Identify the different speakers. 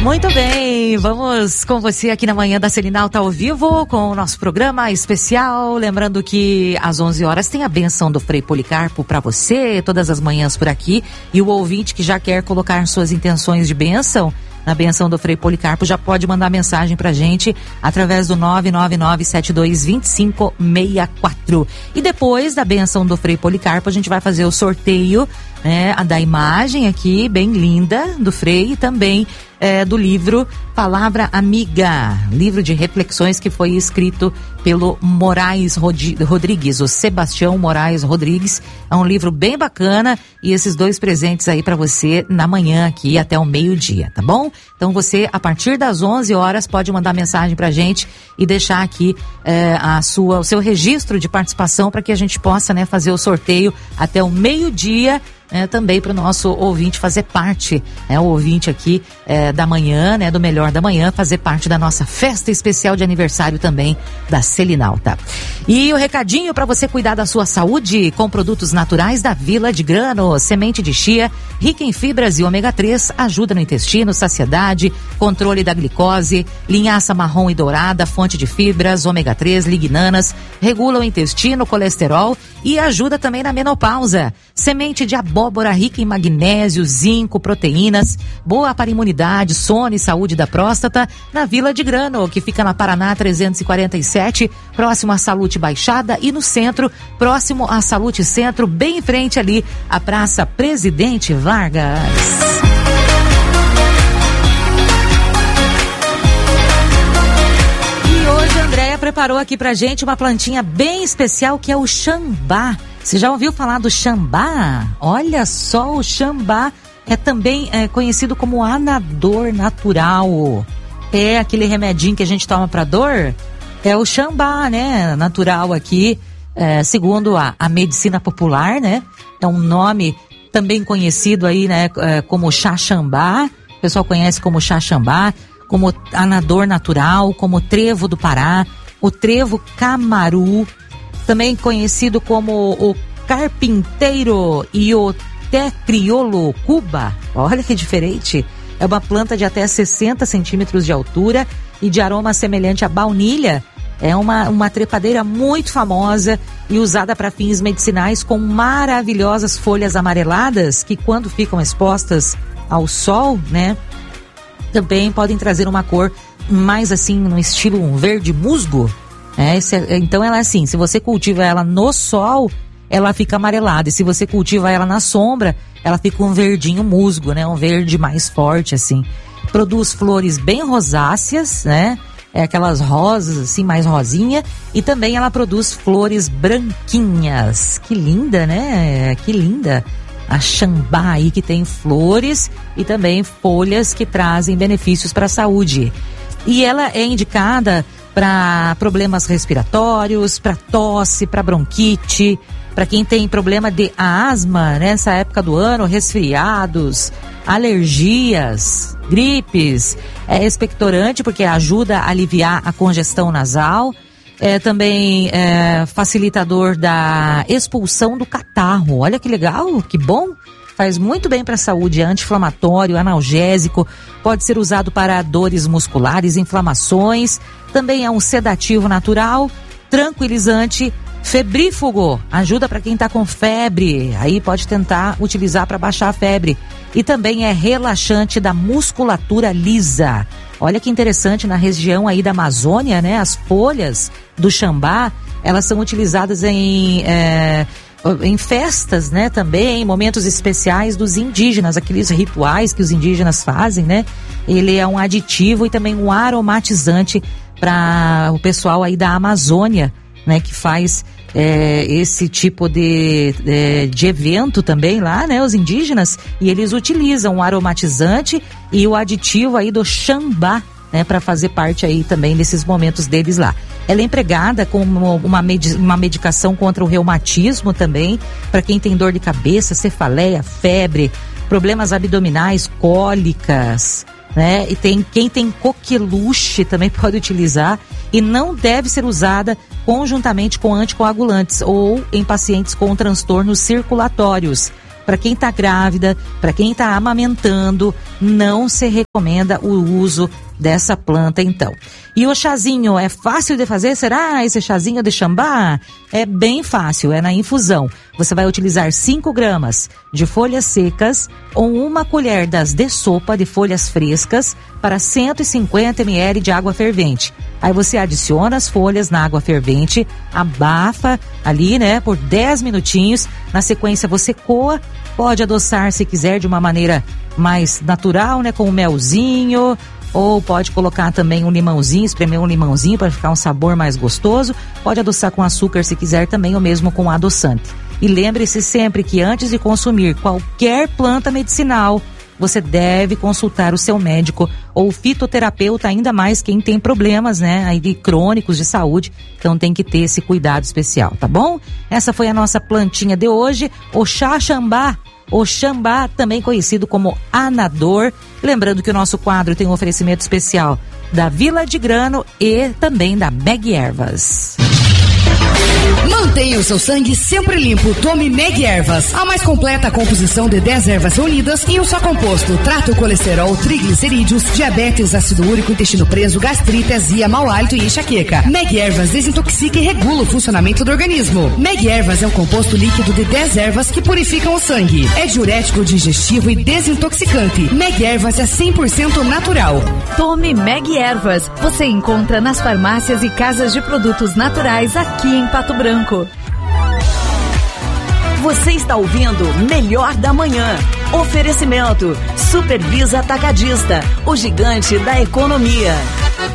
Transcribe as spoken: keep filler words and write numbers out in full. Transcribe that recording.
Speaker 1: Muito bem, vamos com você aqui na manhã da Selinal, tá ao vivo com o nosso programa especial. Lembrando que às onze horas tem a benção do Frei Policarpo para você, todas as manhãs por aqui. E o ouvinte que já quer colocar suas intenções de bênção na benção do Frei Policarpo já pode mandar mensagem pra gente através do nove nove nove sete dois dois cinco seis quatro. E depois da benção do Frei Policarpo a gente vai fazer o sorteio, né, da imagem aqui, bem linda, do Frei, e também é, do livro Palavra Amiga, livro de reflexões que foi escrito pelo Moraes Rodrigues, o Sebastião Moraes Rodrigues. É um livro bem bacana e esses dois presentes aí para você na manhã aqui até o meio-dia, tá bom? Então você, a partir das onze horas, pode mandar mensagem pra gente e deixar aqui é, a sua, o seu registro de participação para que a gente possa, né, fazer o sorteio até o meio-dia. É, também para o nosso ouvinte fazer parte, né, o ouvinte aqui é, da manhã, né, do Melhor da Manhã, fazer parte da nossa festa especial de aniversário também da Selinalta. E o recadinho para você cuidar da sua saúde com produtos naturais da Vila de Grano, semente de chia, rica em fibras e ômega três, ajuda no intestino, saciedade, controle da glicose, linhaça marrom e dourada, fonte de fibras, ômega três, lignanas, regula o intestino, colesterol e ajuda também na menopausa. Semente de abóbora rica em magnésio, zinco, proteínas, boa para imunidade, sono e saúde da próstata, na Vila de Grano, que fica na Paraná trezentos e quarenta e sete, próximo à Salute Baixada, e no centro, próximo à Salute Centro, bem em frente ali, à Praça Presidente Vargas. E hoje a Andréia preparou aqui pra gente uma plantinha bem especial que é o xambá. Você já ouviu falar do xambá? Olha só, o xambá é também é, conhecido como anador natural. É aquele remedinho que a gente toma para dor? É o xambá, né? Natural aqui, é, segundo a, a medicina popular, né? É um nome também conhecido aí, né? É, como chá xambá. O pessoal conhece como chá xambá, como anador natural, como trevo do Pará, o trevo camaru, também conhecido como o carpinteiro e o té crioulo cuba. Olha que diferente. É uma planta de até sessenta centímetros de altura e de aroma semelhante à baunilha. É uma, uma trepadeira muito famosa e usada para fins medicinais, com maravilhosas folhas amareladas que, quando ficam expostas ao sol, né, também podem trazer uma cor mais assim, no estilo um verde musgo. É, esse, então ela é assim, se você cultiva ela no sol, ela fica amarelada, e se você cultiva ela na sombra, ela fica um verdinho musgo, né, um verde mais forte assim. Produz flores bem rosáceas, né, é aquelas rosas assim, mais rosinha, e também ela produz flores branquinhas. Que linda, né, que linda a xambá aí, que tem flores e também folhas que trazem benefícios para a saúde. E ela é indicada para problemas respiratórios, para tosse, para bronquite, para quem tem problema de asma nessa época do ano, resfriados, alergias, gripes. É expectorante porque ajuda a aliviar a congestão nasal. É também é, facilitador da expulsão do catarro. Olha que legal, que bom. Faz muito bem para a saúde, é anti-inflamatório, analgésico, pode ser usado para dores musculares, inflamações, também é um sedativo natural, tranquilizante, febrífugo, ajuda para quem está com febre, aí pode tentar utilizar para baixar a febre, e também é relaxante da musculatura lisa. Olha que interessante, na região aí da Amazônia, né, as folhas do xambá, elas são utilizadas em... É, em festas, né, também, em momentos especiais dos indígenas, aqueles rituais que os indígenas fazem, né? Ele é um aditivo e também um aromatizante para o pessoal aí da Amazônia, né, que faz é, esse tipo de, de, de evento também lá, né, os indígenas, e eles utilizam o aromatizante e o aditivo aí do xambá, né, para fazer parte aí também desses momentos deles lá. Ela é empregada como uma, med- uma medicação contra o reumatismo também, para quem tem dor de cabeça, cefaleia, febre, problemas abdominais, cólicas, né? E tem quem tem coqueluche também pode utilizar, e não deve ser usada conjuntamente com anticoagulantes ou em pacientes com transtornos circulatórios. para quem está grávida, para quem está amamentando, não se recomenda o uso dessa planta então. E o chazinho é fácil de fazer? Será esse chazinho de chambá? É bem fácil, é na infusão. Você vai utilizar cinco gramas de folhas secas ou uma colher das de sopa de folhas frescas para cento e cinquenta mililitros de água fervente. Aí você adiciona as folhas na água fervente, abafa ali, né, por dez minutinhos. Na sequência você coa, pode adoçar se quiser de uma maneira mais natural, né, com um melzinho, ou pode colocar também um limãozinho, espremer um limãozinho para ficar um sabor mais gostoso. Pode adoçar com açúcar se quiser também, ou mesmo com adoçante. E lembre-se sempre que antes de consumir qualquer planta medicinal, você deve consultar o seu médico ou fitoterapeuta, ainda mais quem tem problemas, né, aí de crônicos de saúde, então tem que ter esse cuidado especial, tá bom? Essa foi a nossa plantinha de hoje, o chá chambá. O chambá, também conhecido como anador. Lembrando que o nosso quadro tem um oferecimento especial da Vila de Grano e também da Meg Ervas.
Speaker 2: Mantenha o seu sangue sempre limpo. Tome Meg Ervas, a mais completa composição de dez ervas reunidas em um só composto. Trata o colesterol, triglicerídeos, diabetes, ácido úrico, intestino preso, gastrite, azia, mau hálito e enxaqueca. Meg Ervas desintoxica e regula o funcionamento do organismo. Meg Ervas é um composto líquido de dez ervas que purificam o sangue. É diurético, digestivo e desintoxicante. Meg Ervas é cem por cento natural.
Speaker 3: Tome Meg Ervas. Você encontra nas farmácias e casas de produtos naturais aqui em Pato Branco.
Speaker 4: Você está ouvindo Melhor da Manhã. Oferecimento Supervisa Atacadista, o gigante da economia.